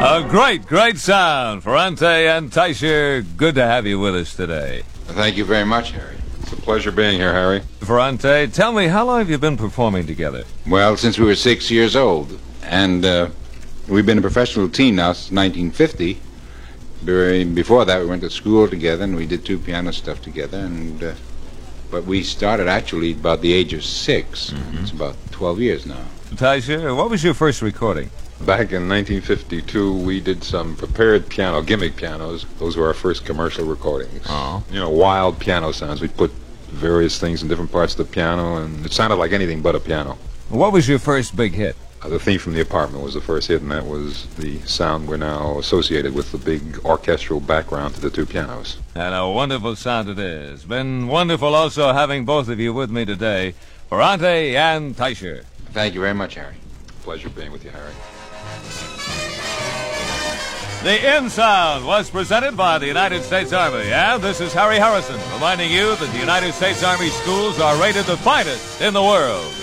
A great sound. Ferrante and Teicher, good to have you with us today. Thank you very much, Harry. It's a pleasure being here, Harry. Ferrante, tell me, how long have you been performing together? Well, since we were 6 years old. And we've been a professional team now since 1950. Before that, we went to school together, and we did two piano stuff together. But we started actually about the age of 6. Mm-hmm. It's about 12 years now. Teicher, what was your first recording? Back in 1952, we did some prepared piano, gimmick pianos. Those were our first commercial recordings. Oh. You know, wild piano sounds. We put various things in different parts of the piano, and it sounded like anything but a piano. What was your first big hit? The Theme from the Apartment was the first hit, and that was the sound we're now associated with, the big orchestral background to the two pianos. And a wonderful sound it is. Been wonderful also having both of you with me today, Ferrante and Teicher. Thank you very much, Harry. Pleasure being with you, Harry. The In Sound was presented by the United States Army, and this is Harry Harrison reminding you that the United States Army schools are rated the finest in the world.